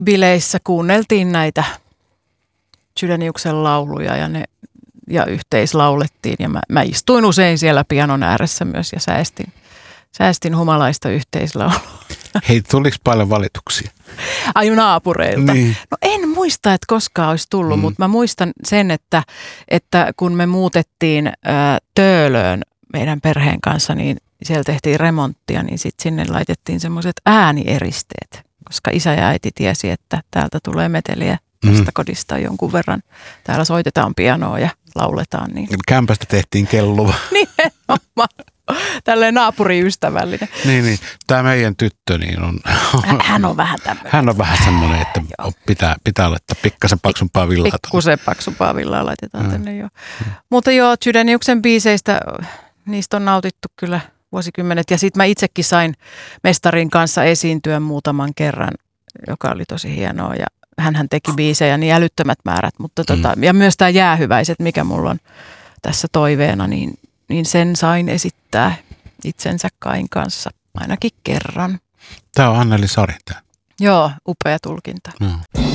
bileissä kuunneltiin näitä Chydeniuksen lauluja ja yhteislaulettiin. Ja mä istuin usein siellä pianon ääressä myös ja säästin humalaista yhteislaulua. Hei, tuliko paljon valituksia? Ai naapureilta? Niin. No en muista, että koskaan olisi tullut, mutta mä muistan sen, että kun me muutettiin Töölöön meidän perheen kanssa, niin siellä tehtiin remonttia, niin sitten sinne laitettiin semmoiset äänieristeet, koska isä ja äiti tiesi, että täältä tulee meteliä tästä kodista jonkun verran. Täällä soitetaan pianoa ja lauletaan. Niin. Kämpästä tehtiin kelluva. Nimenomaan. Tälleen naapuriystävällinen. Niin. Tämä meidän tyttö niin on. Hän on vähän tämmöinen. Hän on vähän semmoinen, että pitää laittaa pikkasen paksumpaa villaa. Pikkusen paksumpaa villaa laitetaan tänne jo. Mutta joo, Chydeniuksen biiseistä, niistä on nautittu kyllä vuosikymmenet. Ja sitten mä itsekin sain mestarin kanssa esiintyä muutaman kerran, joka oli tosi hienoa. Ja hänhän teki biisejä niin älyttömät määrät. Mutta ja myös tämä Jäähyväiset, mikä mulla on tässä toiveena, niin sen sain esittää itsensä Kain kanssa ainakin kerran. Tämä on Anneli Sari. Joo, upea tulkinta.